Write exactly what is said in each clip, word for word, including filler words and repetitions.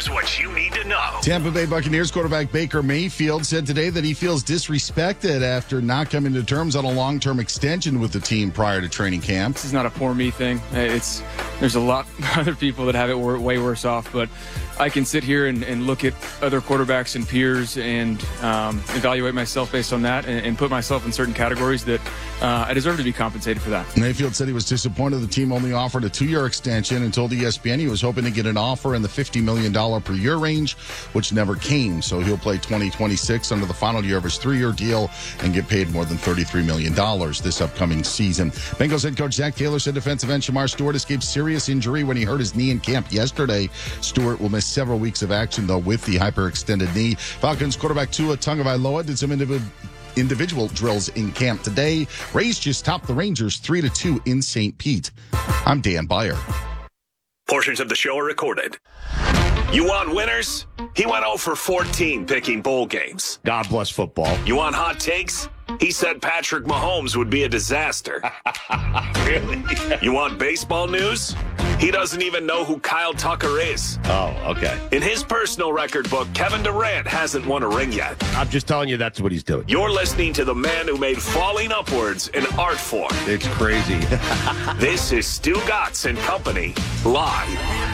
Here's what you need to know. Tampa Bay Buccaneers quarterback Baker Mayfield said today that he feels disrespected after not coming to terms on a long-term extension with the team prior to training camp. This is not a poor me thing. It's There's a lot of other people that have it way worse off, but I can sit here and, and look at other quarterbacks and peers and um, evaluate myself based on that and, and put myself in certain categories that uh, I deserve to be compensated for that. Mayfield said he was disappointed the team only offered a two-year extension and told E S P N he was hoping to get an offer in the fifty million dollars per year range, which never came. So he'll play twenty twenty-six under the final year of his three-year deal and get paid more than thirty-three million dollars this upcoming season. Bengals head coach Zach Taylor said defensive end Shamar Stewart escaped serious injury when he hurt his knee in camp yesterday. Stewart will miss several weeks of action, though, with the hyperextended knee. Falcons quarterback Tua Tagovailoa did some individual individual drills in camp today. Rays just topped the Rangers three to two in Saint Pete. I'm Dan Byer. Portions of the show are recorded. You want winners? He went oh for fourteen picking bowl games. God bless football. You want hot takes? He said Patrick Mahomes would be a disaster. Really? You want baseball news? He doesn't even know who Kyle Tucker is. Oh, okay. In his personal record book, Kevin Durant hasn't won a ring yet. I'm just telling you that's what he's doing. You're listening to the man who made falling upwards an art form. It's crazy. This is Stu Gatz and Company, live.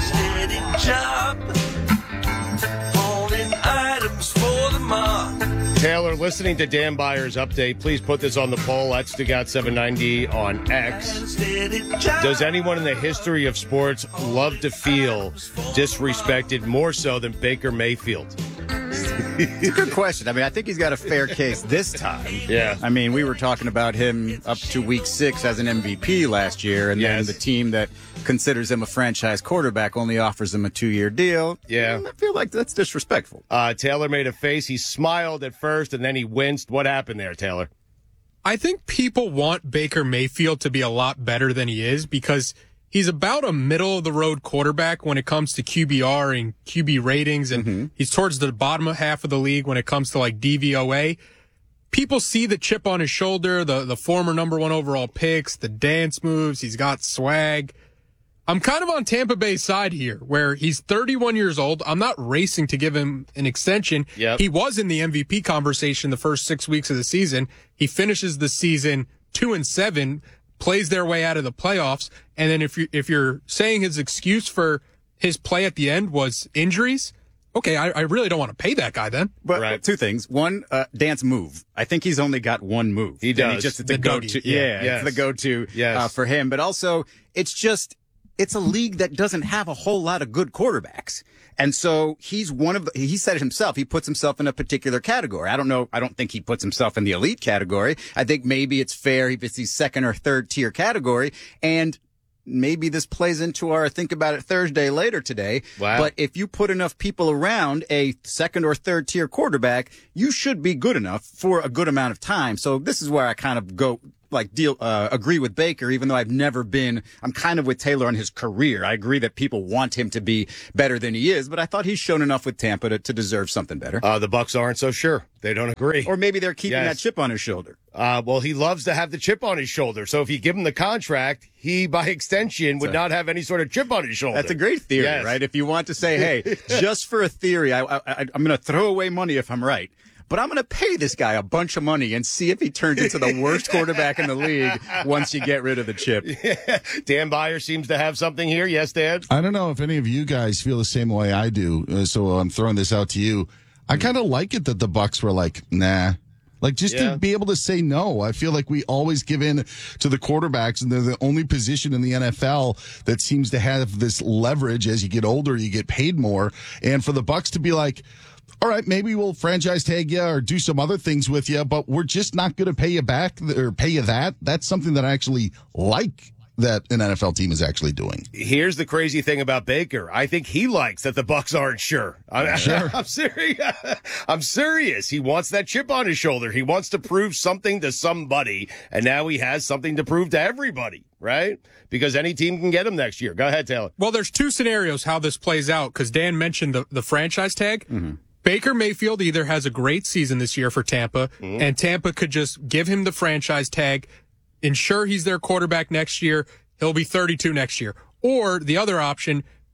Taylor, listening to Dan Byer's update, please put this on the poll at Stu Gatz seven ninety on X. Does anyone in the history of sports love to feel disrespected more so than Baker Mayfield? It's a good question. I mean, I think he's got a fair case this time. Yeah. I mean, we were talking about him up to week six as an M V P last year, and yes. then the team that considers him a franchise quarterback only offers him a two-year deal. Yeah. I feel like that's disrespectful. Uh, Taylor made a face. He smiled at first, and then he winced. What happened there, Taylor? I think people want Baker Mayfield to be a lot better than he is because he's about a middle-of-the-road quarterback when it comes to Q B R and Q B ratings, and mm-hmm. he's towards the bottom half of the league when it comes to, like, D V O A. People see the chip on his shoulder, the, the former number one overall picks, the dance moves, he's got swag. I'm kind of on Tampa Bay's side here, where he's thirty-one years old. I'm not racing to give him an extension. Yep. He was in the M V P conversation the first six weeks of the season. He finishes the season two and seven, plays their way out of the playoffs. And then if you if you're saying his excuse for his play at the end was injuries, okay, I, I really don't want to pay that guy then. But right. two things. One, uh, dance move. I think he's only got one move. He does. He just it's the a go-to. yeah, Yeah, yes. it's the go-to yes. uh, for him. But also, it's just it's a league that doesn't have a whole lot of good quarterbacks. And so he's one of the, he said it himself, he puts himself in a particular category. I don't know, I don't think he puts himself in the elite category. I think maybe it's fair if it's the second or third tier category. And maybe this plays into our Think About It Thursday later today. Wow. But if you put enough people around a second or third tier quarterback, you should be good enough for a good amount of time. So this is where I kind of go, like deal, uh, agree with Baker, even though I've never been, I'm kind of with Taylor on his career. I agree that people want him to be better than he is, but I thought he's shown enough with Tampa to, to deserve something better. Uh, the Bucs aren't so sure. They don't agree. Or maybe they're keeping Yes. that chip on his shoulder. Uh, well, he loves to have the chip on his shoulder. So if you give him the contract, he, by extension, would a- not have any sort of chip on his shoulder. That's a great theory, Yes. right? If you want to say, hey, just for a theory, I, I, I, I'm going to throw away money if I'm right. But I'm going to pay this guy a bunch of money and see if he turns into the worst quarterback in the league once you get rid of the chip. Yeah. Dan Byer seems to have something here. Yes, Dan? I don't know if any of you guys feel the same way I do, uh, so I'm throwing this out to you. I kind of like it that the Bucs were like, nah. Like, just Yeah. to be able to say no. I feel like we always give in to the quarterbacks, and they're the only position in the N F L that seems to have this leverage. As you get older, you get paid more. And for the Bucs to be like, all right, maybe we'll franchise tag you or do some other things with you, but we're just not going to pay you back or pay you that. That's something that I actually like that an N F L team is actually doing. Here's the crazy thing about Baker. I think he likes that the Bucs aren't sure. I'm, Sure. I'm serious. I'm serious. He wants that chip on his shoulder. He wants to prove something to somebody, and now he has something to prove to everybody, right? Because any team can get him next year. Go ahead, Taylor. Well, there's two scenarios how this plays out because Dan mentioned the, the franchise tag. Mm-hmm. Baker Mayfield either has a great season this year for Tampa, Mm-hmm. and Tampa could just give him the franchise tag, ensure he's their quarterback next year. He'll be thirty-two next year. Or the other option,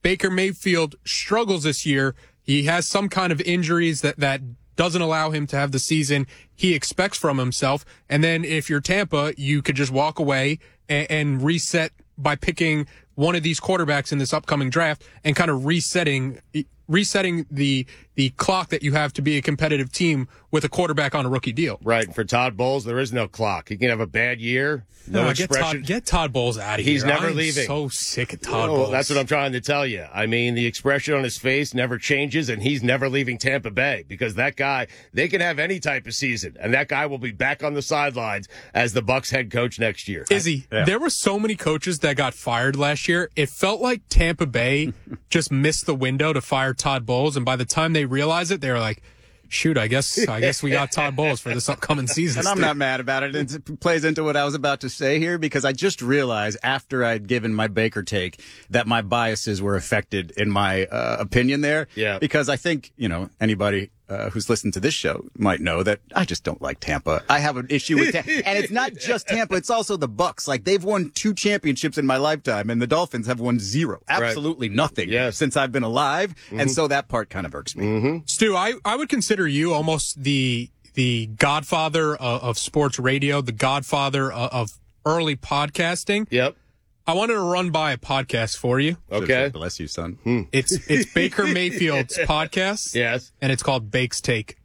Baker Mayfield struggles this year, he has some kind of injuries that, that doesn't allow him to have the season he expects from himself. And then if you're Tampa, you could just walk away and, and reset by picking one of these quarterbacks in this upcoming draft and kind of resetting resetting the the clock that you have to be a competitive team with a quarterback on a rookie deal. Right. For Todd Bowles, there is no clock. He can have a bad year. No, No, expression. Get Todd, get Todd Bowles out of here. He's never I'm leaving. so sick of Todd Well, Bowles. that's what I'm trying to tell you. I mean, the expression on his face never changes, and he's never leaving Tampa Bay because that guy, they can have any type of season, and that guy will be back on the sidelines as the Bucs head coach next year. Izzy, Yeah. there were so many coaches that got fired last year. It felt like Tampa Bay just missed the window to fire Todd Bowles, and by the time they realized it, they were like, shoot, I guess I guess we got Todd Bowles for this upcoming season. And I'm not mad about it. It plays into what I was about to say here because I just realized after I'd given my Baker take that my biases were affected in my uh, opinion there. Yeah. Because I think, you know, anybody uh, who's listened to this show might know that I just don't like Tampa. I have an issue with Tampa. And it's not just Tampa, it's also the Bucs. Like they've won two championships in my lifetime and the Dolphins have won zero. Absolutely nothing Yes. since I've been alive. And so that part kind of irks me. Stu, I, I would consider you almost the the godfather of, of sports radio, the godfather of, of early podcasting. Yep. I wanted to run by a podcast for you. Okay. Bless you, son. It's it's Baker Mayfield's podcast. Yes. And it's called Bake's Take.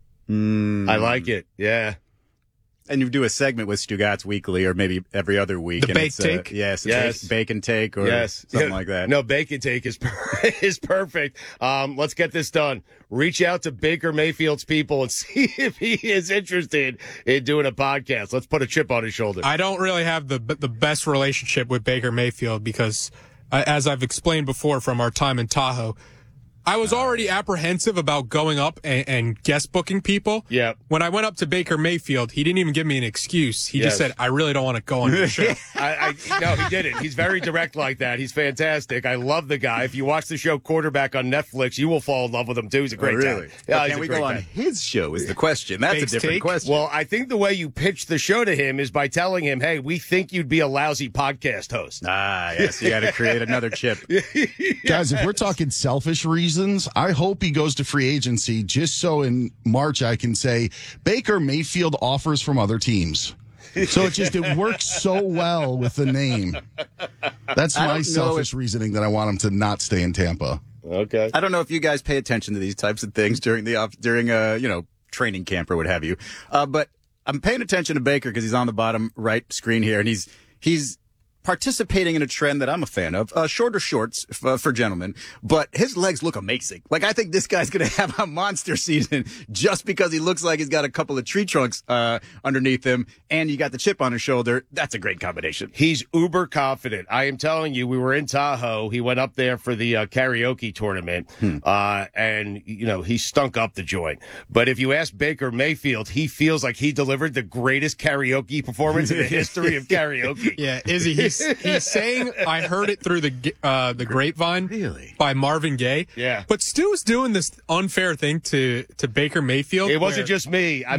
I like it. Yeah. And you do a segment with Stugatz weekly or maybe every other week. The and Bake it's, uh, Take? yes. It's Yes. Bake, bake and Take or Yes. something Yeah. like that. No, Bacon Take is, per- is perfect. Um, let's get this done. Reach out to Baker Mayfield's people and see if he is interested in doing a podcast. Let's put a chip on his shoulder. I don't really have the the best relationship with Baker Mayfield because, uh, as I've explained before from our time in Tahoe, I was already apprehensive about going up and, and guest booking people. Yep. When I went up to Baker Mayfield, he didn't even give me an excuse. He Yes. just said, I really don't want to go on your show. I, I no, he didn't. He's very direct like that. He's fantastic. I love the guy. If you watch the show Quarterback on Netflix, you will fall in love with him too. He's a great Oh, really? guy. Well, he's can a we great go on guy. his show is the question. That's Bake's a different Take? question. Well, I think the way you pitch the show to him is by telling him, "Hey, we think you'd be a lousy podcast host." ah, yes. You got to create another chip. Guys, if we're talking selfish reasons, I hope he goes to free agency just so in March I can say Baker Mayfield offers from other teams. So it just it works so well with the name. That's I don't my know selfish if- reasoning that I want him to not stay in Tampa. Okay. I don't know if you guys pay attention to these types of things during the off, during uh you know training camp or what have you. Uh, but I'm paying attention to Baker because he's on the bottom right screen here, and he's he's participating in a trend that I'm a fan of, uh, shorter shorts f- uh, for gentlemen, but his legs look amazing. Like, I think this guy's going to have a monster season just because he looks like he's got a couple of tree trunks uh, underneath him, and you got the chip on his shoulder. That's a great combination. He's uber confident. I am telling you, we were in Tahoe. He went up there for the uh, karaoke tournament, uh, and, you know, he stunk up the joint. But if you ask Baker Mayfield, he feels like he delivered the greatest karaoke performance in the history of karaoke. Yeah, Izzy, he's, he's saying, I heard it through the uh, the grapevine Really? by Marvin Gaye. Yeah. But Stu's doing this unfair thing to, to Baker Mayfield. It wasn't where- just me. I